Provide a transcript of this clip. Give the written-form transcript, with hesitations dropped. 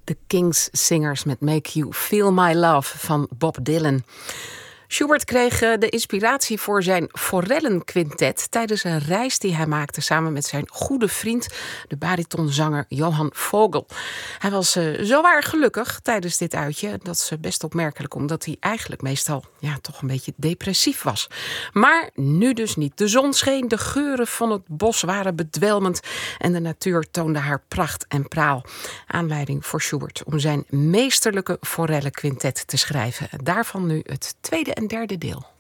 The King's Singers met Make You Feel My Love van Bob Dylan. Schubert kreeg de inspiratie voor zijn forellenquintet tijdens een reis die hij maakte samen met zijn goede vriend, de baritonzanger Johann Vogel. Hij was zowaar gelukkig tijdens dit uitje. Dat is best opmerkelijk, omdat hij eigenlijk meestal toch een beetje depressief was. Maar nu dus niet. De zon scheen, de geuren van het bos waren bedwelmend en de natuur toonde haar pracht en praal. Aanleiding voor Schubert om zijn meesterlijke forellenquintet te schrijven. Daarvan nu het tweede en derde deel.